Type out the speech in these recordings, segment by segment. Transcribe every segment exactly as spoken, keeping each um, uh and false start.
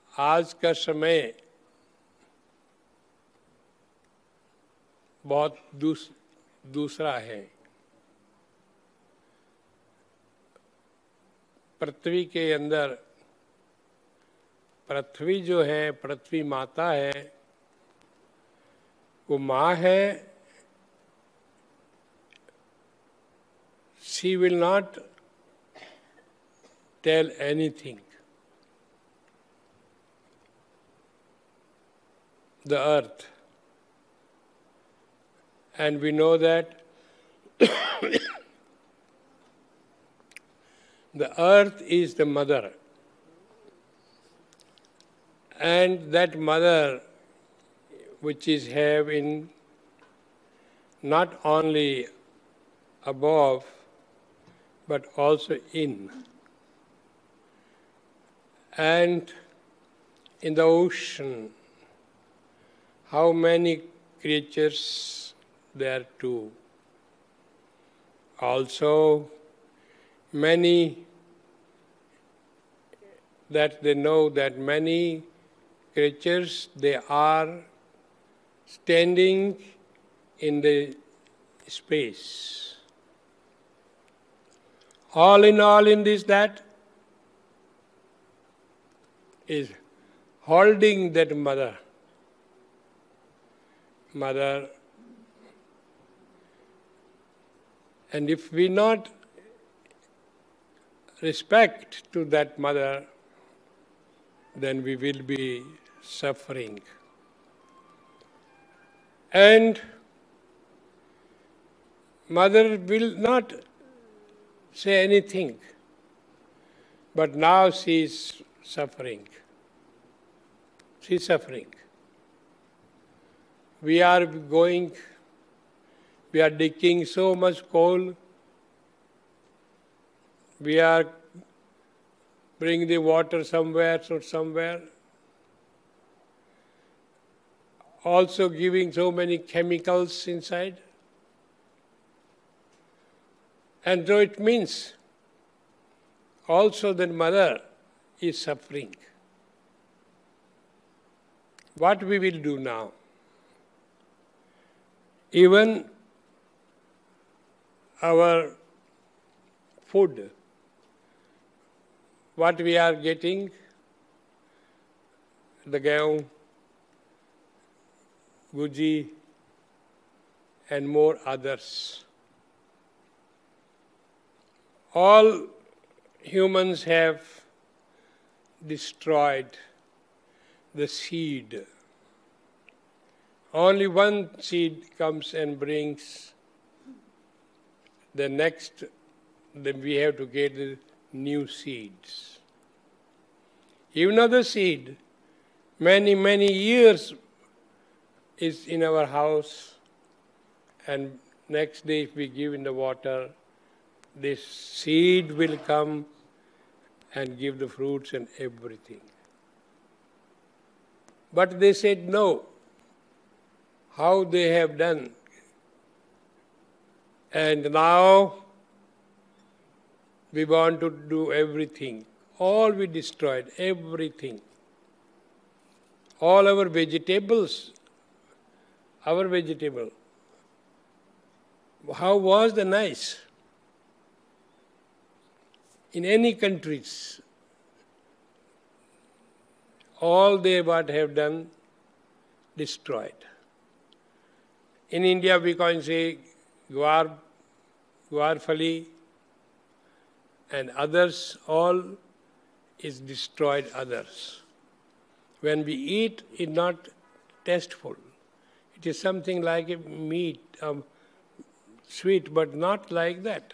आज का समय बहुत दूस, दूसरा है। पृथ्वी के अंदर, पृथ्वी जो है, पृथ्वी माता है, वो माँ है। She will not tell anything. The earth. And we know that the earth is the mother. And that mother, which is have in not only above, but also in. And in the ocean, how many creatures there too. Also, many that they know that many creatures, they are standing in the space. All in all in this, that is holding that mother. Mother. And if we not respect to that mother, then we will be suffering. And mother will not say anything, but now she is suffering. She is suffering. We are going, we are digging so much coal, we are bringing the water somewhere or somewhere, also giving so many chemicals inside. And so it means also that mother is suffering. What we will do now? Even our food, what we are getting, the gaon, guji, and more others. All humans have destroyed the seed. Only one seed comes and brings the next, then we have to get the new seeds. Even other seed, many, many years is in our house, and next day if we give in the water, this seed will come and give the fruits and everything. But they said no. How they have done. And now we want to do everything. All we destroyed, everything. All our vegetables, our vegetable. How was the nice? In any countries, all they what have done, destroyed. In India we can say Gwar, Gwarfali and others, all is destroyed others. When we eat, it's not tasteful. It is something like a meat, um, sweet, but not like that.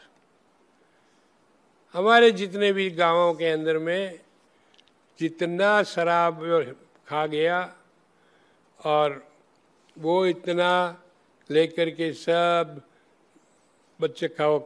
हमारे जितने भी गांवों के अंदर में जितना शराब खा गया और वो इतना लेकर के सब बच्चे खाओ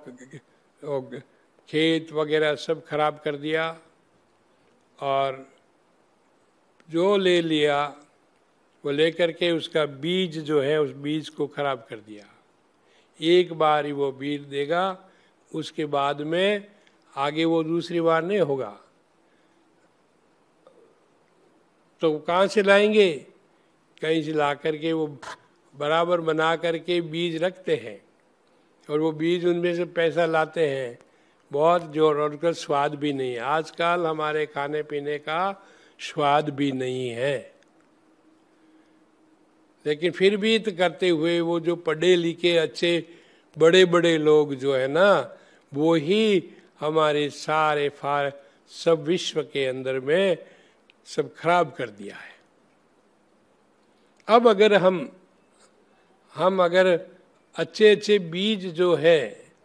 खेत वगैरह सब खराब कर दिया और जो ले लिया वो लेकर के उसका बीज जो है उस बीज को खराब कर दिया। एक बार ही वो बीज देगा, उसके बाद में आगे वो दूसरी बार नहीं होगा। तो कहाँ से लाएंगे? कहीं से ला करके वो बराबर बना करके बीज रखते हैं और वो बीज उनमें से पैसा लाते हैं बहुत जोर, और उसका स्वाद भी नहीं है। आजकल हमारे खाने पीने का स्वाद भी नहीं है, लेकिन फिर भी तो करते हुए वो जो पढ़े लिखे अच्छे बड़े बड़े लोग जो है ना, वो ही हमारे सारे फार सब विश्व के अंदर में सब खराब कर दिया है। अब अगर हम हम अगर अच्छे अच्छे बीज जो है,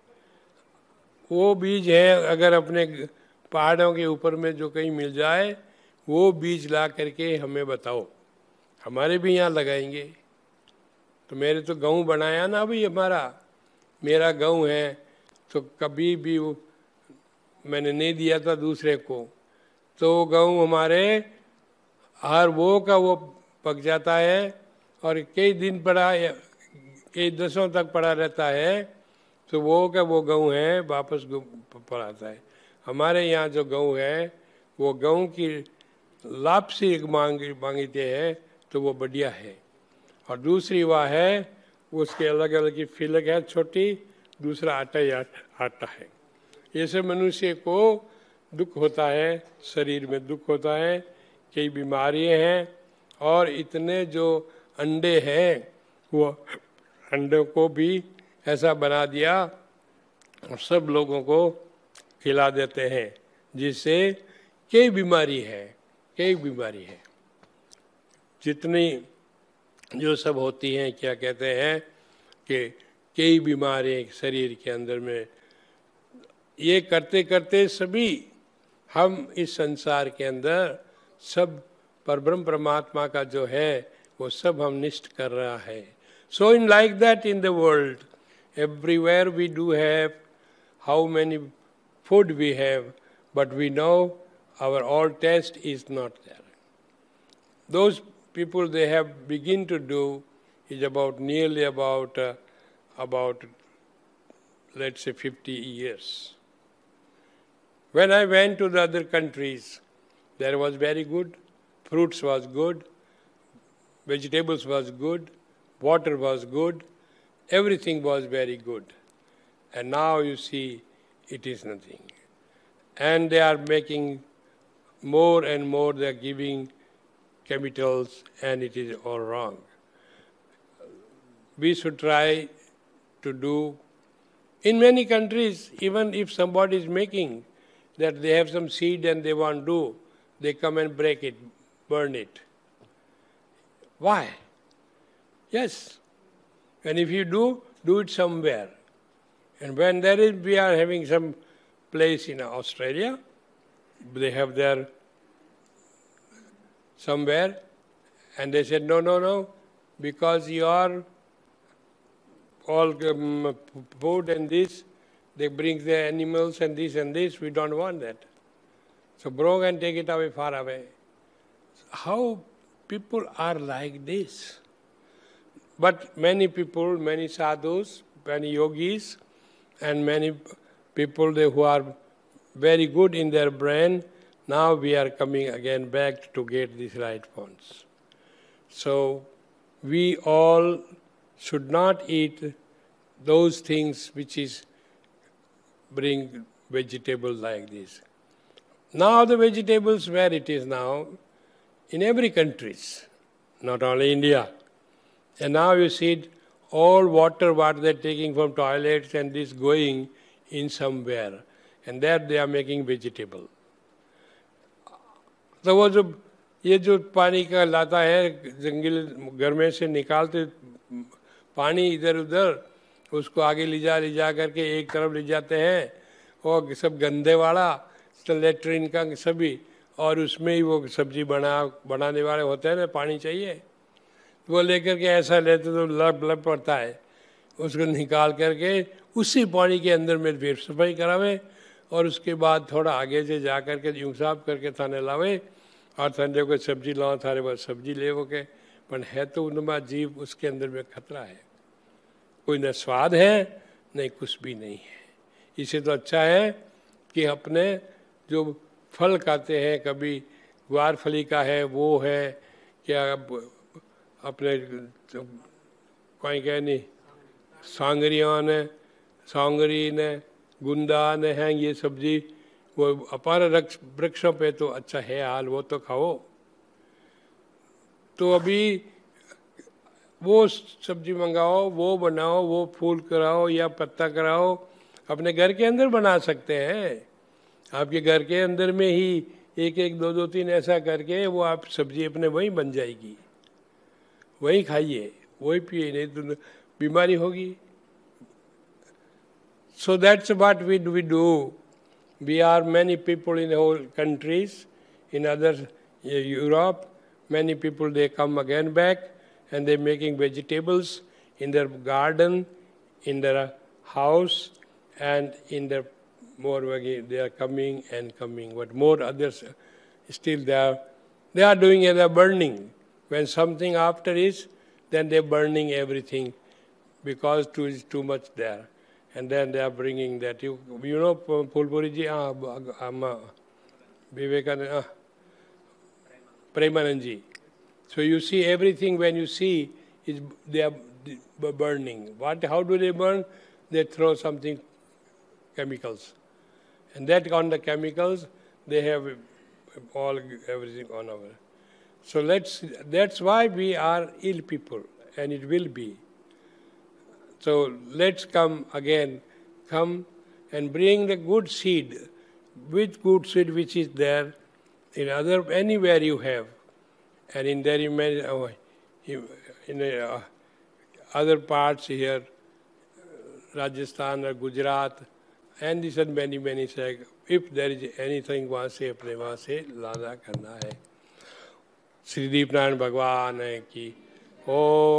वो बीज है अगर अपने पहाड़ों के ऊपर में जो कहीं मिल जाए, वो बीज ला करके हमें बताओ, हमारे भी यहाँ लगाएंगे। तो मेरे तो गेहूँ बनाया ना अभी, हमारा मेरा गेहूँ है, तो कभी भी वो मैंने नहीं दिया था दूसरे को, तो गेहूँ हमारे हर वो का वो पक जाता है और कई दिन पड़ा, कई दसों तक पड़ा रहता है, तो वो का वो गेहूँ है वापस पड़ाता है। हमारे यहाँ जो गेहूँ है वो गेहूँ की लापसी मांग मांगते हैं, तो वो बढ़िया है। और दूसरी वह है उसके अलग अलग की फिलक है छोटी, दूसरा आटा ही आटा है। ऐसे मनुष्य को दुख होता है, शरीर में दुख होता है, कई बीमारियां हैं, और इतने जो अंडे हैं वो अंडों को भी ऐसा बना दिया और सब लोगों को खिला देते हैं, जिससे कई बीमारी है, कई बीमारी है जितनी जो सब होती हैं, क्या कहते हैं कि कई बीमारियां शरीर के अंदर में। ये करते करते सभी हम इस संसार के अंदर सब परब्रह्म परमात्मा का जो है वो सब हम निष्ठ कर रहा है। सो in like that in the world everywhere we do have how many food we have, but we know our all taste is not there. Those people they have begin to do is about nearly about uh, about let's say fifty years. When I went to the other countries, there was very good, fruits was good, vegetables was good, water was good, everything was very good. And now you see it is nothing. And they are making more and more, they are giving chemicals, and it is all wrong. We should try to do, in many countries, even if somebody is making, that they have some seed and they want to do, they come and break it, burn it. Why? Yes. And if you do, do it somewhere. And when there is, we are having some place in Australia, they have their somewhere, and they said, no, no, no, because your all um, food and this, they bring the animals and this and this, we don't want that. So bring and take it away, far away. How people are like this? But many people, many sadhus, many yogis, and many people they, who are very good in their brain, now we are coming again back to get these right points. So we all should not eat those things which is bring vegetables like this. Now the vegetables where it is now, in every country, not only India. And now you see all water what they're taking from toilets and this going in somewhere. And there they are making vegetable. तो वो जो ये जो पानी का लाता है जंगल घर में से निकालते पानी इधर उधर, उसको आगे ले जा ले जा करके एक तरफ ले जाते हैं, और सब गंदे वाला लेट्रिन का सभी, और उसमें ही वो सब्जी बना बनाने वाले होते हैं ना, पानी चाहिए, वो लेकर के ऐसा लेते तो लब लब पड़ता है, उसको निकाल करके उसी पानी के अंदर में फिर सफाई करावे, और उसके बाद थोड़ा आगे से जा करके यूँ साफ करके थाने लावे, और थाने को सब्जी लाओ, थारे पास सब्जी ले वो के, पर है तो उनमें जीव उसके अंदर में खतरा है, कोई न स्वाद है नहीं कुछ भी नहीं है। इसे तो अच्छा है कि अपने जो फल खाते हैं, कभी ग्वारफली का है, वो है क्या अपने कोई कह नहीं, सांगरिया ने सांगरी ने गुंदा ने हैं ये सब्जी, वो अपार वृक्षों पे तो अच्छा है हाल, वो तो खाओ। तो अभी वो सब्जी मंगाओ, वो बनाओ, वो फूल कराओ या पत्ता कराओ, अपने घर के अंदर बना सकते हैं। आपके घर के अंदर में ही एक एक दो दो तीन ऐसा करके वो आप सब्जी अपने वहीं बन जाएगी, वहीं खाइए, वही पिए, नहीं तो बीमारी होगी। So that's what we do. We do. We are many people in the whole countries, in other uh, Europe. Many people they come again back and they're making vegetables in their garden, in their house, and in their more they are coming and coming. But more others still they are they are doing and they are burning. When something after is, then they're burning everything because too is too much there. And then they are bringing that. You, you know, Pulpuri ji, ah, um, Vivekananda, ah, Premanand ji. So you see everything when you see, is they are burning. What? How do they burn? They throw something, chemicals. And that on the chemicals, they have all, everything on our. So let's, that's why we are ill people, and it will be. So let's come again, come and bring the good seed, with good seed which is there in other, anywhere you have. And in there you may, uh, in uh, other parts here, Rajasthan or Gujarat, and this and many, many say, if there is anything वहाँ से अपने वहाँ से लाना करना है। श्री दीपनारायण भगवान की ओ